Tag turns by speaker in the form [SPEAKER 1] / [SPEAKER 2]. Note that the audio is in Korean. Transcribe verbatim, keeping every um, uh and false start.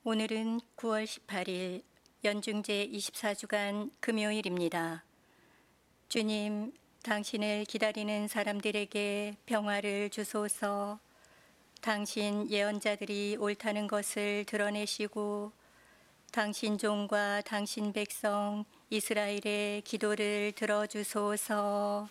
[SPEAKER 1] 오늘은 구월 십팔일 연중제 이십사 주간 금요일입니다. 주님, 당신을 기다리는 사람들에게 평화를 주소서. 당신 예언자들이 옳다는 것을 드러내시고 당신 종과 당신 백성 이스라엘의 기도를 들어주소서.